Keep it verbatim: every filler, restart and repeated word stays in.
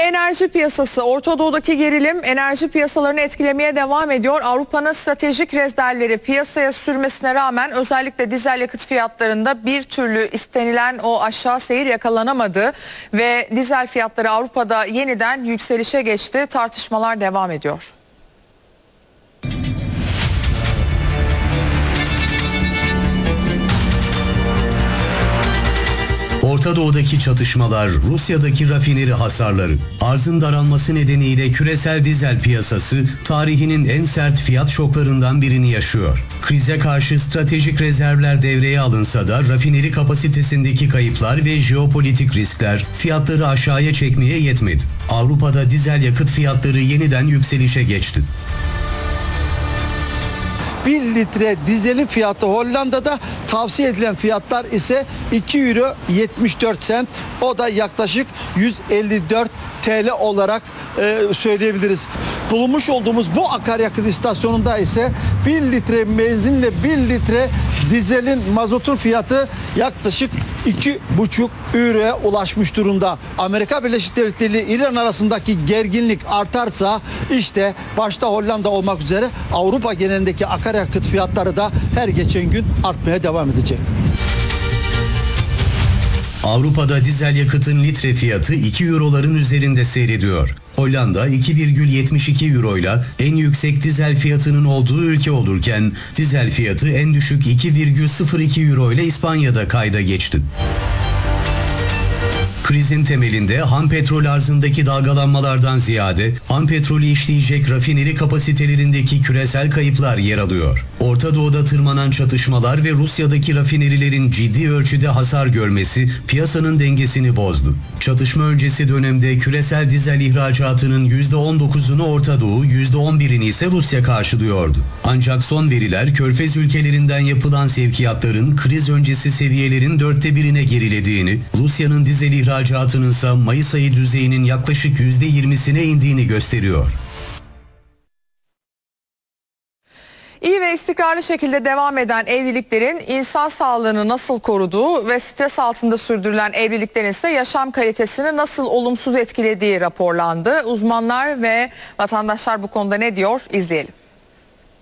enerji piyasası, Orta Doğu'daki gerilim enerji piyasalarını etkilemeye devam ediyor. Avrupa'nın stratejik rezervleri piyasaya sürmesine rağmen özellikle dizel yakıt fiyatlarında bir türlü istenilen o aşağı seyir yakalanamadı ve dizel fiyatları Avrupa'da yeniden yükselişe geçti. Tartışmalar devam ediyor. Orta Doğu'daki çatışmalar, Rusya'daki rafineri hasarları, arzın daralması nedeniyle küresel dizel piyasası tarihinin en sert fiyat şoklarından birini yaşıyor. Krize karşı stratejik rezervler devreye alınsa da rafineri kapasitesindeki kayıplar ve jeopolitik riskler fiyatları aşağıya çekmeye yetmedi. Avrupa'da dizel yakıt fiyatları yeniden yükselişe geçti. bir litre dizelin fiyatı Hollanda'da, tavsiye edilen fiyatlar ise iki euro yetmiş dört sent. O da yaklaşık yüz elli dört TL olarak e, söyleyebiliriz. Bulunmuş olduğumuz bu akaryakıt istasyonunda ise bir litre benzinle bir litre dizelin mazotun fiyatı yaklaşık iki buçuk euroya ulaşmış durumda. Amerika Birleşik Devletleri ile İran arasındaki gerginlik artarsa işte başta Hollanda olmak üzere Avrupa genelindeki akaryakıt fiyatları da her geçen gün artmaya devam edecek. Avrupa'da dizel yakıtın litre fiyatı iki euroların üzerinde seyrediyor. Hollanda iki virgül yetmiş iki euroyla en yüksek dizel fiyatının olduğu ülke olurken dizel fiyatı en düşük iki virgül sıfır iki euro ile İspanya'da kayda geçti. Krizin temelinde ham petrol arzındaki dalgalanmalardan ziyade ham petrolü işleyecek rafineri kapasitelerindeki küresel kayıplar yer alıyor. Orta Doğu'da tırmanan çatışmalar ve Rusya'daki rafinerilerin ciddi ölçüde hasar görmesi piyasanın dengesini bozdu. Çatışma öncesi dönemde küresel dizel ihracatının yüzde on dokuzunu Orta Doğu, yüzde on birini ise Rusya karşılıyordu. Ancak son veriler Körfez ülkelerinden yapılan sevkiyatların kriz öncesi seviyelerin dörtte birine gerilediğini, Rusya'nın dizel ihracatının ise Mayıs ayı düzeyinin yaklaşık yüzde yirmisine indiğini gösteriyor. İyi ve istikrarlı şekilde devam eden evliliklerin insan sağlığını nasıl koruduğu ve stres altında sürdürülen evliliklerin ise yaşam kalitesini nasıl olumsuz etkilediği raporlandı. Uzmanlar ve vatandaşlar bu konuda ne diyor? İzleyelim.